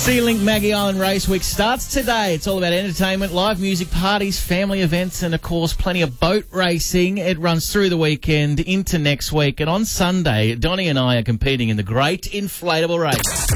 SeaLink Maggie Island Race Week starts today. It's all about entertainment, live music, parties, family events, and, of course, plenty of boat racing. It runs through the weekend into next week. And on Sunday, Donnie and I are competing in the Great Inflatable Race.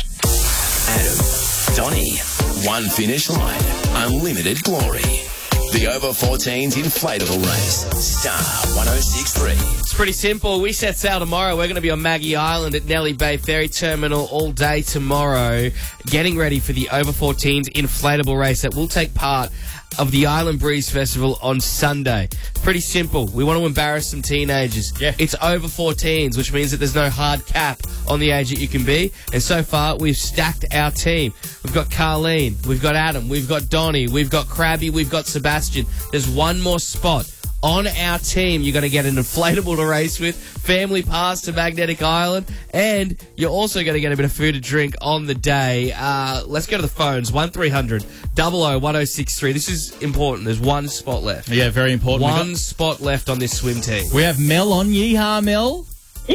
Adam, Donnie, one finish line, unlimited glory. The Over 14s Inflatable Race. Star 106.3. It's pretty simple. We set sail tomorrow. We're going to be on Maggie Island at Nellie Bay Ferry Terminal all day tomorrow, getting ready for the Over 14s Inflatable Race that will take part of the Island Breeze Festival on Sunday. Pretty simple. We want to embarrass some teenagers. Yeah. It's over 14s, which means that there's no hard cap on the age that you can be. And so far, we've stacked our team. We've got Carleen, we've got Adam, we've got Donnie, we've got Krabby, we've got Sebastian. There's one more spot. On our team, you're going to get an inflatable to race with, family pass to Magnetic Island, and you're also going to get a bit of food and drink on the day. Let's go to the phones. 1300 001063. This is important. There's one spot left. Yeah, very important. One spot left on this swim team. We have Mel on. Yeehaw, Mel.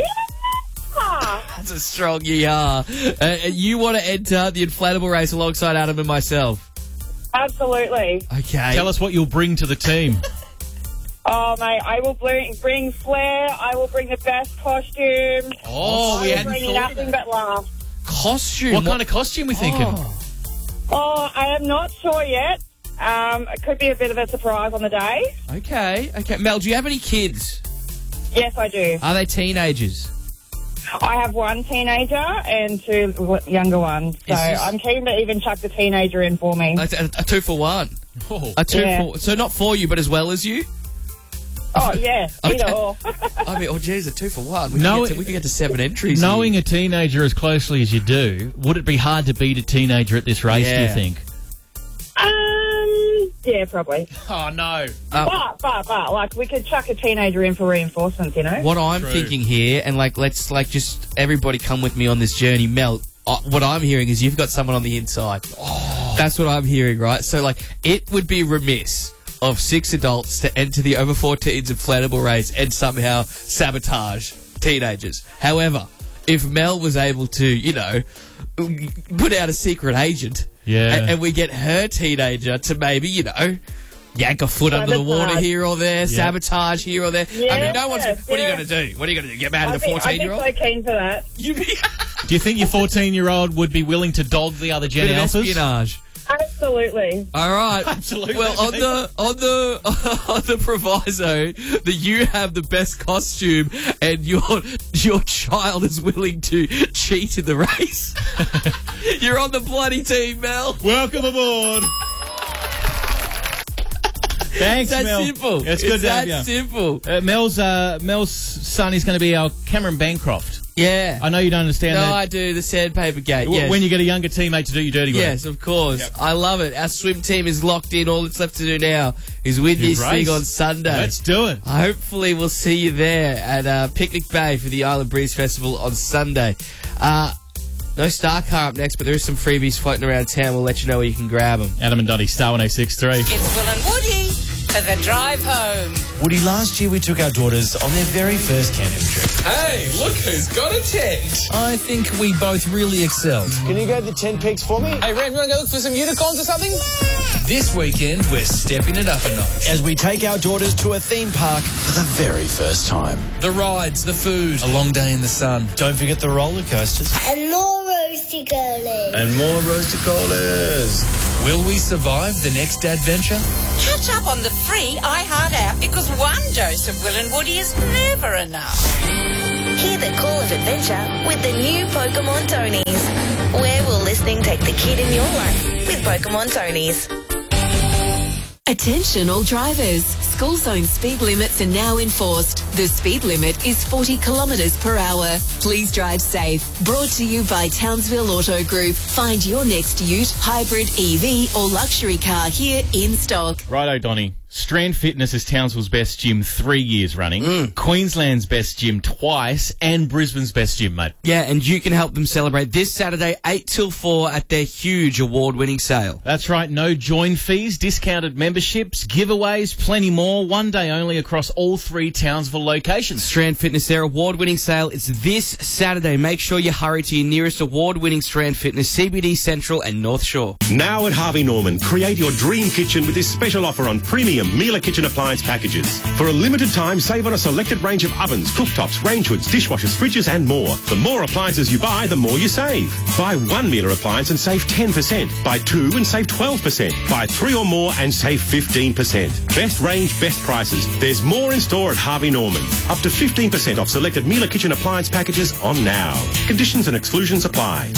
That's a strong yeehaw. You want to enter the inflatable race alongside Adam and myself? Absolutely. Okay. Tell us what you'll bring to the team. Oh, mate, I will bring flair. I will bring the best costume. Oh, we I will hadn't bring thought of nothing but laugh. Costume. What kind of costume are we thinking? Oh, I am not sure yet. It could be a bit of a surprise on the day. Okay. Mel, do you have any kids? Yes, I do. Are they teenagers? I have one teenager and two younger ones. So I'm keen to even chuck the teenager in for me. A 2-for-1. Oh. A 2-for... So not for you, but as well as you? Oh, yeah. Either Okay. or. I mean, geez, a 2-for-1. We can get to 7 entries. Knowing here. a teenager as closely as you do, would it be hard to beat a teenager at this race, do you think? Yeah, probably. Oh, no. But, like, we could chuck a teenager in for reinforcements, you know? What I'm True. thinking here, and, let's, just everybody come with me on this journey. Mel, what I'm hearing is you've got someone on the inside. Oh. That's what I'm hearing, right? So, it would be remiss of 6 adults to enter the Over 14s inflatable race and somehow sabotage teenagers. However, if Mel was able to, put out a secret agent, and we get her teenager to maybe, yank a foot under the water here or there, sabotage here or there. Yeah, I mean, no one's... What are you going to do? What are you going to do? Get mad at a 14-year-old? I'm so keen for that. Do you think your 14-year-old would be willing to dog the other Gen Bit of Alphas? espionage. Absolutely. All right. Absolutely. Well, on the proviso that you have the best costume and your child is willing to cheat in the race, you're on the bloody team, Mel. Welcome aboard. Thanks, It's that Mel. simple. It's good to have that you. simple. Mel's son is going to be our Cameron Bancroft. Yeah. I know you don't understand No, that. I do. The sandpaper gate. Yes. When you get a younger teammate to do your dirty work. Yes, of course. Yep. I love it. Our swim team is locked in. All that's left to do now is win this race. thing on Sunday. Let's do it. Hopefully we'll see you there at Picnic Bay for the Island Breeze Festival on Sunday. No Star Car up next, but there is some freebies floating around town. We'll let you know where you can grab them. Adam and Donnie, Star 1063. It's Will and Woody for the drive home. Woody, last year we took our daughters on their very first camping trip. Hey, look who's got a tent. I think we both really excelled. Can you go to the tent peaks for me? Hey, Red, you want to go look for some unicorns or something? This weekend, we're stepping it up a notch. As we take our daughters to a theme park for the very first time. The rides, the food, a long day in the sun. Don't forget the roller coasters. And more roasty girlies. And more roasted colas. Will we survive the next adventure? Catch up on the free iHeart app because one dose of Will and Woody is never enough. Hear the call of adventure with the new Pokemon Tonies. Where will listening take the kid in your life with Pokemon Tonies? Attention all drivers. School zone speed limits are now enforced. The speed limit is 40 kilometres per hour. Please drive safe. Brought to you by Townsville Auto Group. Find your next ute, hybrid, EV or luxury car here in stock. Righto, Donnie. Strand Fitness is Townsville's best gym 3 years running, Queensland's best gym twice, and Brisbane's best gym, mate. Yeah, and you can help them celebrate this Saturday, 8 till 4 at their huge award-winning sale. That's right. No join fees, discounted memberships, giveaways, plenty more. more. One day only across all 3 Townsville locations. Strand Fitness, their award-winning sale is this Saturday. Make sure you hurry to your nearest award-winning Strand Fitness, CBD Central and North Shore. Now at Harvey Norman, create your dream kitchen with this special offer on premium Miele kitchen appliance packages. For a limited time, save on a selected range of ovens, cooktops, range hoods, dishwashers, fridges and more. The more appliances you buy, the more you save. Buy 1 Miele appliance and save 10%. Buy 2 and save 12%. Buy 3 or more and save 15%. Best range, best prices. There's more in store at Harvey Norman. Up to 15% off selected Miele kitchen appliance packages on now. Conditions and exclusions apply.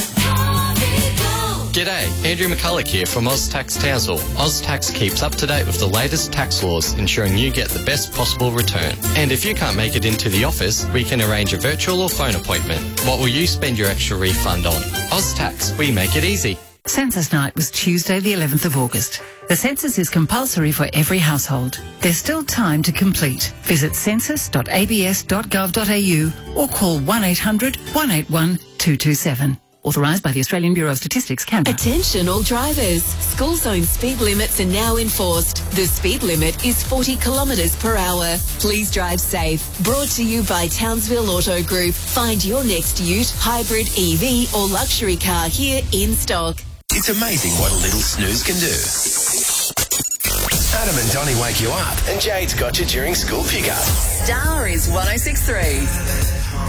G'day, Andrew McCulloch here from OzTax Townsville. OzTax keeps up to date with the latest tax laws, ensuring you get the best possible return. And if you can't make it into the office, we can arrange a virtual or phone appointment. What will you spend your extra refund on? OzTax, we make it easy. Census night was Tuesday the 11th of August. The census is compulsory for every household. There's still time to complete. Visit census.abs.gov.au or call 1800 181 227. Authorised by the Australian Bureau of Statistics, Canberra. Attention all drivers. School zone speed limits are now enforced. The speed limit is 40 kilometres per hour. Please drive safe. Brought to you by Townsville Auto Group. Find your next ute, hybrid, EV or luxury car here in stock. It's amazing what a little snooze can do. Adam and Donnie wake you up, and Jade's got you during school pickup. Star is 106.3.